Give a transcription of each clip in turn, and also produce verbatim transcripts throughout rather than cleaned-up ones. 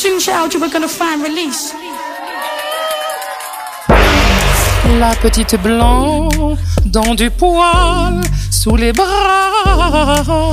soon, child, you were gonna find release. La petite blanc dans du poil sous les bras.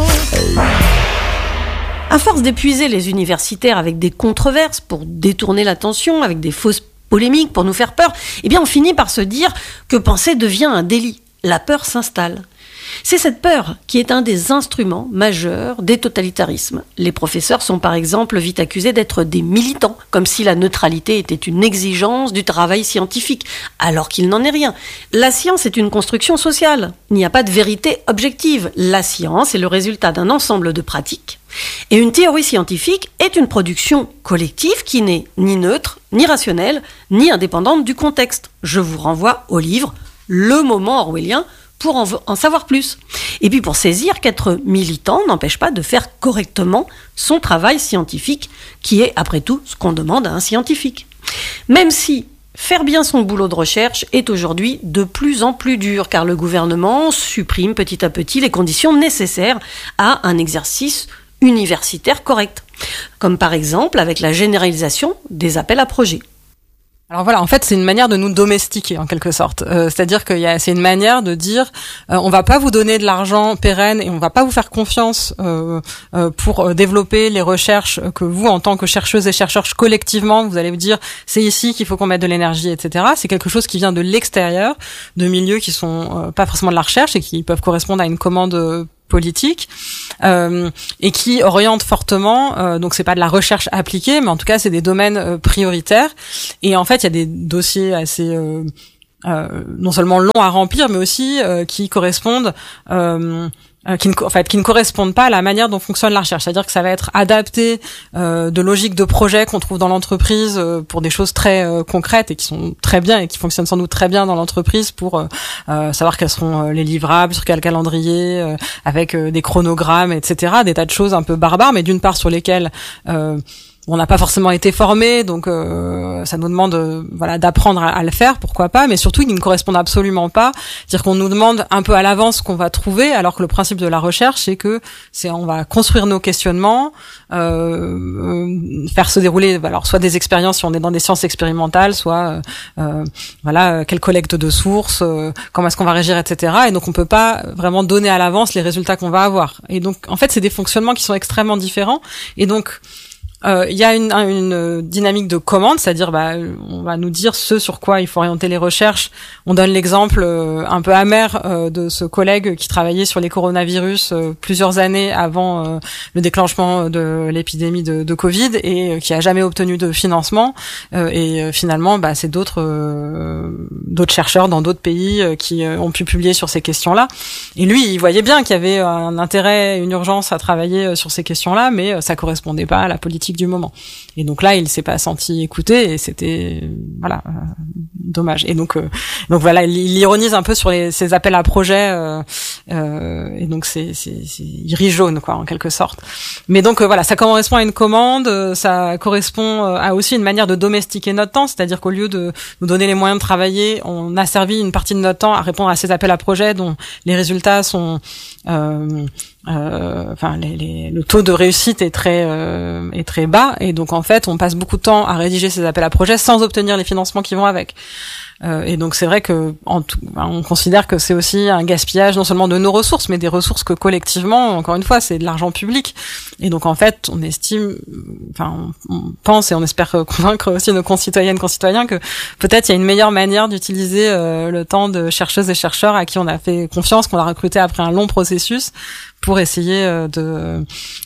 À force d'épuiser les universitaires avec des controverses pour détourner l'attention, avec des fausses polémiques pour nous faire peur, eh bien on finit par se dire que penser devient un délit. La peur s'installe. C'est cette peur qui est un des instruments majeurs des totalitarismes. Les professeurs sont par exemple vite accusés d'être des militants, comme si la neutralité était une exigence du travail scientifique, alors qu'il n'en est rien. La science est une construction sociale. Il n'y a pas de vérité objective. La science est le résultat d'un ensemble de pratiques. Et une théorie scientifique est une production collective qui n'est ni neutre, ni rationnelle, ni indépendante du contexte. Je vous renvoie au livre « Le moment orwellien » pour en, en savoir plus. Et puis pour saisir qu'être militant n'empêche pas de faire correctement son travail scientifique, qui est après tout ce qu'on demande à un scientifique. Même si faire bien son boulot de recherche est aujourd'hui de plus en plus dur, car le gouvernement supprime petit à petit les conditions nécessaires à un exercice universitaire correct. Comme par exemple avec la généralisation des appels à projets. Alors voilà, en fait, c'est une manière de nous domestiquer en quelque sorte. Euh, c'est-à-dire que y a, c'est une manière de dire, euh, on va pas vous donner de l'argent pérenne et on va pas vous faire confiance euh, euh, pour euh, développer les recherches que vous, en tant que chercheuses et chercheurs collectivement, vous allez vous dire, c'est ici qu'il faut qu'on mette de l'énergie, et cetera. C'est quelque chose qui vient de l'extérieur, de milieux qui sont euh, pas forcément de la recherche et qui peuvent correspondre à une commande euh, politique euh, et qui oriente fortement, euh, donc c'est pas de la recherche appliquée, mais en tout cas c'est des domaines euh, prioritaires. Et en fait il y a des dossiers assez euh, euh, non seulement longs à remplir, mais aussi euh, qui correspondent euh, qui ne, en fait, qui ne correspondent pas à la manière dont fonctionne la recherche. C'est-à-dire que ça va être adapté euh, de logiques de projet qu'on trouve dans l'entreprise euh, pour des choses très euh, concrètes et qui sont très bien et qui fonctionnent sans doute très bien dans l'entreprise pour euh, euh, savoir quels seront euh, les livrables, sur quel calendrier, euh, avec euh, des chronogrammes, et cetera. Des tas de choses un peu barbares, mais d'une part sur lesquelles euh, on n'a pas forcément été formé, donc euh, ça nous demande euh, voilà d'apprendre à, à le faire, pourquoi pas, mais surtout ils ne correspondent absolument pas. C'est-à-dire qu'on nous demande un peu à l'avance ce qu'on va trouver, alors que le principe de la recherche, c'est que c'est on va construire nos questionnements, euh, euh, faire se dérouler, alors soit des expériences si on est dans des sciences expérimentales, soit euh, euh, voilà quelle collecte de sources, euh, comment est-ce qu'on va réagir, et cetera. Et donc on peut pas vraiment donner à l'avance les résultats qu'on va avoir. Et donc en fait c'est des fonctionnements qui sont extrêmement différents. Et donc il euh, y a une, une dynamique de commande, c'est-à-dire bah, on va nous dire ce sur quoi il faut orienter les recherches. On donne l'exemple euh, un peu amer euh, de ce collègue qui travaillait sur les coronavirus euh, plusieurs années avant euh, le déclenchement de l'épidémie de, de Covid et euh, qui a jamais obtenu de financement. Euh, et euh, finalement, bah, c'est d'autres euh, d'autres chercheurs dans d'autres pays euh, qui euh, ont pu publier sur ces questions-là. Et lui, il voyait bien qu'il y avait un intérêt, une urgence à travailler euh, sur ces questions-là, mais euh, ça correspondait pas à la politique du moment. Et donc là, il s'est pas senti écouté et c'était voilà euh, dommage. Et donc euh, donc voilà, il, il ironise un peu sur les, ces appels à projets euh, euh, et donc c'est c'est c'est il rit jaune quoi en quelque sorte. Mais donc euh, voilà, ça correspond à une commande, euh, ça correspond euh, à aussi une manière de domestiquer notre temps, c'est-à-dire qu'au lieu de nous donner les moyens de travailler, on a servi une partie de notre temps à répondre à ces appels à projets dont les résultats sont euh, Euh, enfin, les, les, le taux de réussite est très euh, est très bas et donc en fait, on passe beaucoup de temps à rédiger ces appels à projets sans obtenir les financements qui vont avec. Euh, et donc c'est vrai que en tout, on considère que c'est aussi un gaspillage non seulement de nos ressources, mais des ressources que collectivement, encore une fois, c'est de l'argent public. Et donc en fait, on estime, enfin, on, on pense et on espère convaincre aussi nos concitoyennes, concitoyens que peut-être il y a une meilleure manière d'utiliser euh, le temps de chercheuses et chercheurs à qui on a fait confiance, qu'on a recruté après un long processus, pour essayer euh, de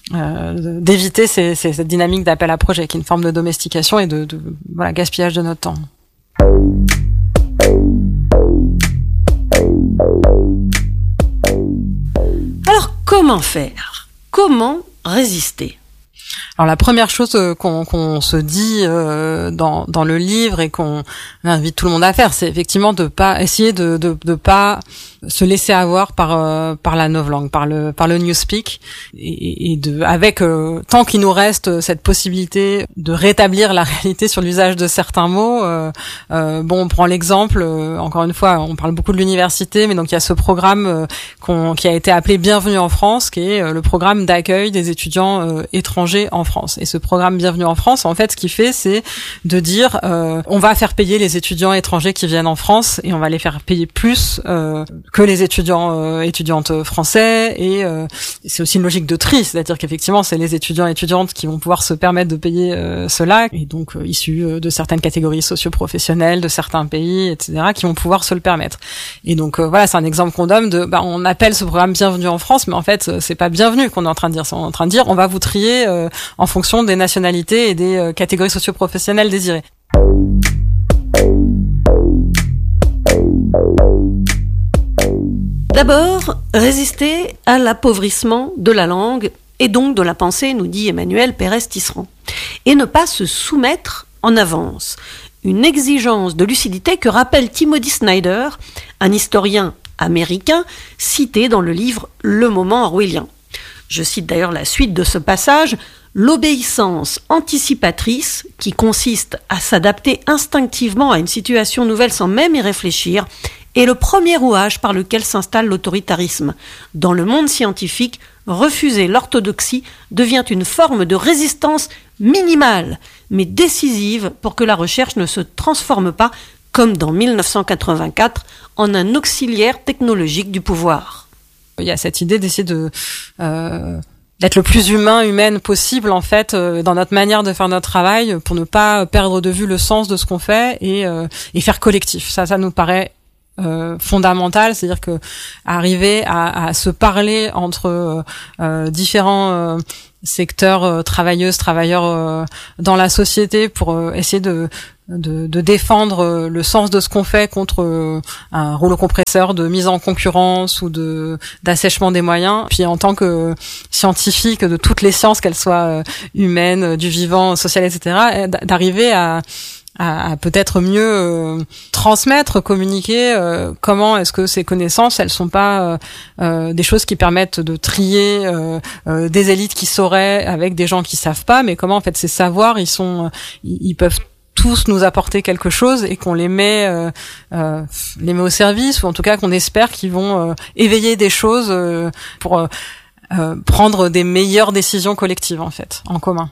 euh, d'éviter ces, ces, cette dynamique d'appel à projet, qui est une forme de domestication et de, de voilà gaspillage de notre temps. Alors, comment faire ? Comment résister ? Alors la première chose qu'on, qu'on se dit euh, dans, dans le livre et qu'on invite tout le monde à faire, c'est effectivement de pas essayer de de, de pas se laisser avoir par euh, par la novlangue, par le par le newspeak et, et de avec euh, tant qu'il nous reste cette possibilité de rétablir la réalité sur l'usage de certains mots. Euh, euh, bon, on prend l'exemple euh, encore une fois, on parle beaucoup de l'université, mais donc il y a ce programme euh, qu'on, qui a été appelé Bienvenue en France, qui est euh, le programme d'accueil des étudiants euh, étrangers étrangers en France. Et ce programme Bienvenue en France, en fait, ce qu'il fait, c'est de dire euh, on va faire payer les étudiants étrangers qui viennent en France et on va les faire payer plus euh, que les étudiants euh, étudiantes français. Et euh, c'est aussi une logique de tri, c'est-à-dire qu'effectivement, c'est les étudiants et étudiantes qui vont pouvoir se permettre de payer euh, cela, et donc euh, issus euh, de certaines catégories socio-professionnelles, de certains pays, et cetera, qui vont pouvoir se le permettre. Et donc euh, voilà, c'est un exemple qu'on donne de, bah, on appelle ce programme Bienvenue en France, mais en fait, c'est pas bienvenue qu'on est en train de dire. On est en train de dire, on va vous trier euh, en fonction des nationalités et des euh, catégories socio-professionnelles désirées. D'abord, résister à l'appauvrissement de la langue et donc de la pensée, nous dit Emmanuel Pérez-Tisserand, et ne pas se soumettre en avance. Une exigence de lucidité que rappelle Timothy Snyder, un historien américain cité dans le livre Le moment orwellien. Je cite d'ailleurs la suite de ce passage: « L'obéissance anticipatrice, qui consiste à s'adapter instinctivement à une situation nouvelle sans même y réfléchir, est le premier rouage par lequel s'installe l'autoritarisme. Dans le monde scientifique, refuser l'orthodoxie devient une forme de résistance minimale, mais décisive pour que la recherche ne se transforme pas, comme dans mille neuf cent quatre-vingt-quatre, en un auxiliaire technologique du pouvoir. » Il y a cette idée d'essayer de... Euh d'être le plus humain, humaine possible, en fait, euh, dans notre manière de faire notre travail, pour ne pas perdre de vue le sens de ce qu'on fait et, euh, et faire collectif. Ça, ça nous paraît euh, fondamental, c'est-à-dire que arriver à, à se parler entre euh, différents euh, secteurs, euh, travailleuses, travailleurs euh, dans la société pour euh, essayer de De, de défendre le sens de ce qu'on fait contre un rouleau compresseur de mise en concurrence ou de d'assèchement des moyens. Puis en tant que scientifique de toutes les sciences, qu'elles soient humaines, du vivant, social, et cetera, d'arriver à à, à peut-être mieux euh, transmettre, communiquer euh, comment est-ce que ces connaissances, elles sont pas euh, euh, des choses qui permettent de trier euh, euh, des élites qui sauraient avec des gens qui savent pas, mais comment en fait ces savoirs, ils sont ils, ils peuvent tous nous apporter quelque chose et qu'on les met euh, euh, les met au service, ou en tout cas qu'on espère qu'ils vont euh, éveiller des choses euh, pour euh, euh, prendre des meilleures décisions collectives en fait, en commun.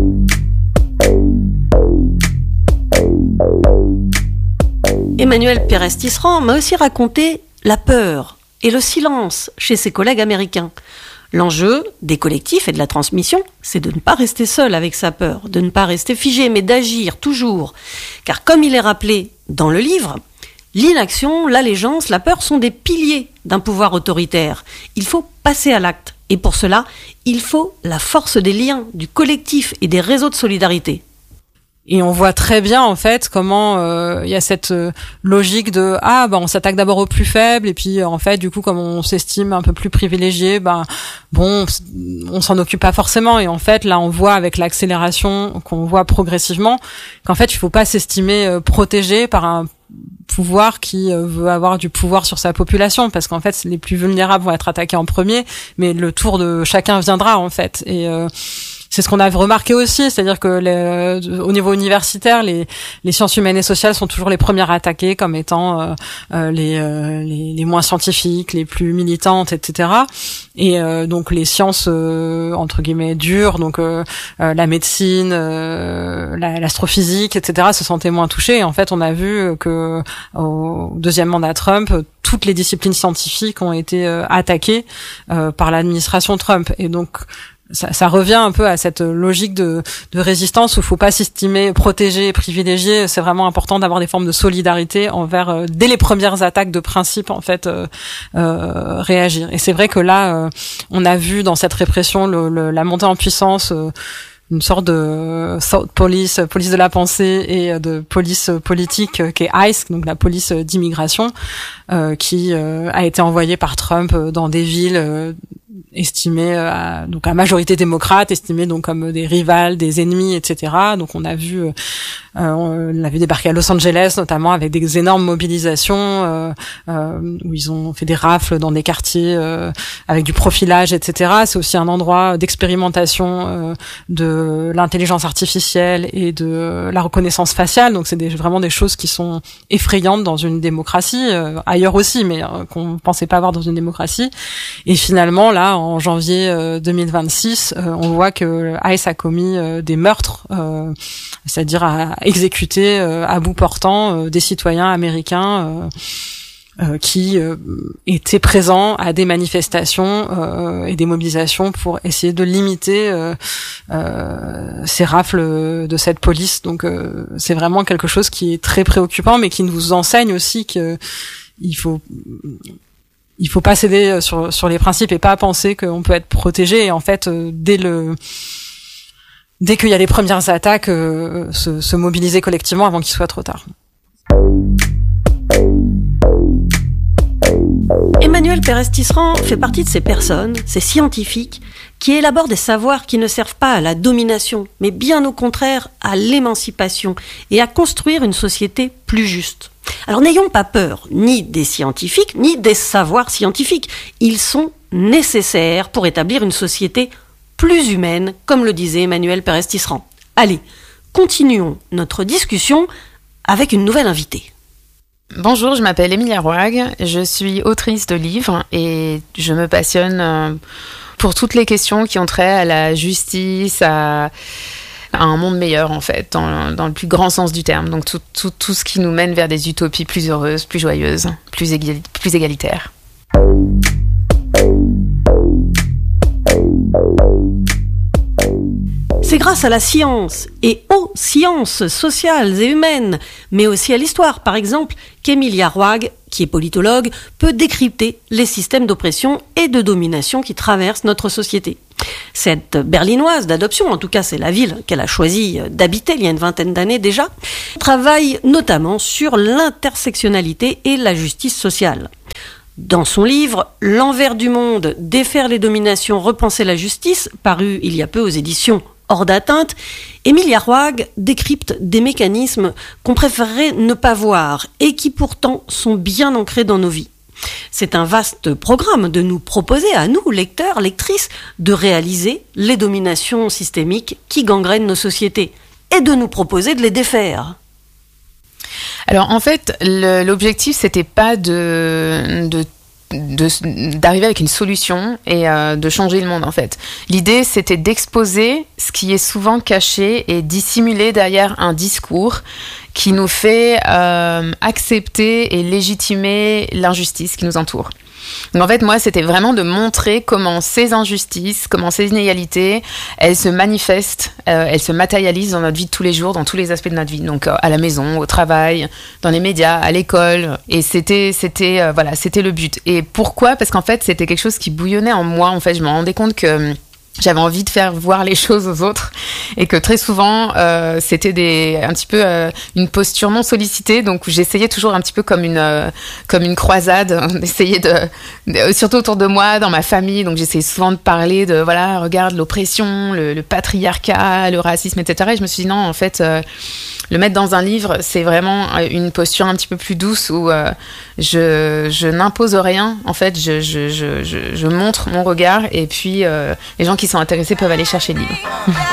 Emmanuel Pérez-Tisserand m'a aussi raconté la peur et le silence chez ses collègues américains. L'enjeu des collectifs et de la transmission, c'est de ne pas rester seul avec sa peur, de ne pas rester figé, mais d'agir toujours. Car comme il est rappelé dans le livre, l'inaction, l'allégeance, la peur sont des piliers d'un pouvoir autoritaire. Il faut passer à l'acte. Et pour cela, il faut la force des liens, du collectif et des réseaux de solidarité. Et on voit très bien en fait comment il euh, y a cette euh, logique de ah bah on s'attaque d'abord aux plus faibles et puis euh, en fait du coup comme on s'estime un peu plus privilégié, bah bon on s'en occupe pas forcément. Et en fait là on voit avec l'accélération qu'on voit progressivement qu'en fait il faut pas s'estimer euh, protégé par un pouvoir qui euh, veut avoir du pouvoir sur sa population, parce qu'en fait les plus vulnérables vont être attaqués en premier, mais le tour de chacun viendra en fait. Et euh, c'est ce qu'on a remarqué aussi, c'est-à-dire que les, au niveau universitaire, les, les sciences humaines et sociales sont toujours les premières attaquées comme étant euh, euh, les, euh, les, les moins scientifiques, les plus militantes, et cetera. Et euh, donc les sciences euh, entre guillemets dures, donc euh, euh, la médecine, euh, la, l'astrophysique, et cetera, se sentaient moins touchées. Et en fait, on a vu que au deuxième mandat Trump, toutes les disciplines scientifiques ont été euh, attaquées euh, par l'administration Trump. Et donc Ça, ça revient un peu à cette logique de, de résistance où il faut pas s'estimer protégé, privilégié. C'est vraiment important d'avoir des formes de solidarité envers, euh, dès les premières attaques de principe, en fait, euh, euh, réagir. Et c'est vrai que là, euh, on a vu dans cette répression le, le, la montée en puissance, euh, une sorte de thought police, police de la pensée, et de police politique qui est ICE, donc la police d'immigration, euh, qui euh, a été envoyée par Trump dans des villes euh, estimées à, donc à majorité démocrate, estimées donc comme des rivales, des ennemis, et cetera. Donc on a vu, euh, on l'a vu débarquer à Los Angeles notamment avec des énormes mobilisations euh, euh, où ils ont fait des rafles dans des quartiers euh, avec du profilage, et cetera. C'est aussi un endroit d'expérimentation euh, de l'intelligence artificielle et de la reconnaissance faciale. Donc c'est des, vraiment des choses qui sont effrayantes dans une démocratie, euh, ailleurs aussi, mais euh, qu'on pensait pas avoir dans une démocratie. Et finalement là, là, en janvier euh, deux mille vingt-six, euh, on voit que ICE a commis euh, des meurtres, euh, c'est-à-dire a exécuté euh, à bout portant euh, des citoyens américains euh, euh, qui euh, étaient présents à des manifestations euh, et des mobilisations pour essayer de limiter euh, euh, ces rafles de cette police. Donc euh, c'est vraiment quelque chose qui est très préoccupant, mais qui nous enseigne aussi que il faut il faut pas céder sur sur les principes et pas penser qu'on peut être protégé. Et en fait, euh, dès le dès qu'il y a les premières attaques, euh, se, se mobiliser collectivement avant qu'il soit trop tard. Emmanuel Pérez-Tisserand fait partie de ces personnes, ces scientifiques, qui élaborent des savoirs qui ne servent pas à la domination, mais bien au contraire à l'émancipation et à construire une société plus juste. Alors n'ayons pas peur, ni des scientifiques, ni des savoirs scientifiques. Ils sont nécessaires pour établir une société plus humaine, comme le disait Emmanuel Pérez-Tisserand. Allez, continuons notre discussion avec une nouvelle invitée. Bonjour, je m'appelle Emilia Roig, je suis autrice de livres et je me passionne pour toutes les questions qui ont trait à la justice, à, à un monde meilleur en fait, dans, dans le plus grand sens du terme. Donc tout, tout, tout ce qui nous mène vers des utopies plus heureuses, plus joyeuses, plus, égali- plus égalitaires. C'est grâce à la science et aux sciences sociales et humaines, mais aussi à l'histoire, par exemple, qu'Emilia Roig, qui est politologue, peut décrypter les systèmes d'oppression et de domination qui traversent notre société. Cette berlinoise d'adoption, en tout cas c'est la ville qu'elle a choisi d'habiter il y a une vingtaine d'années déjà, travaille notamment sur l'intersectionnalité et la justice sociale. Dans son livre « L'envers du monde, défaire les dominations, repenser la justice », paru il y a peu aux éditions Hors d'atteinte, Emilia Roig décrypte des mécanismes qu'on préférerait ne pas voir et qui pourtant sont bien ancrés dans nos vies. C'est un vaste programme de nous proposer à nous, lecteurs, lectrices, de réaliser les dominations systémiques qui gangrènent nos sociétés et de nous proposer de les défaire. Alors en fait, le, l'objectif c'était pas de, de De, d'arriver avec une solution et euh, de changer le monde en fait. L'idée c'était d'exposer ce qui est souvent caché et dissimulé derrière un discours qui nous fait euh, accepter et légitimer l'injustice qui nous entoure. Donc en fait moi c'était vraiment de montrer comment ces injustices, comment ces inégalités, elles se manifestent, euh, elles se matérialisent dans notre vie de tous les jours, dans tous les aspects de notre vie, donc euh, à la maison, au travail, dans les médias, à l'école, et c'était c'était euh, voilà c'était le but. Et pourquoi ? Parce qu'en fait c'était quelque chose qui bouillonnait en moi. En fait je me rendais compte que j'avais envie de faire voir les choses aux autres et que très souvent euh, c'était des un petit peu euh, une posture non sollicitée, donc j'essayais toujours un petit peu comme une euh, comme une croisade d'essayer de, de surtout autour de moi, dans ma famille, donc j'essayais souvent de parler de voilà regarde l'oppression, le, le patriarcat, le racisme, etc. Et je me suis dit non en fait euh, le mettre dans un livre c'est vraiment une posture un petit peu plus douce où euh, je je n'impose rien en fait, je je je je, je montre mon regard et puis euh, les gens qui sont intéressés peuvent aller chercher le livre.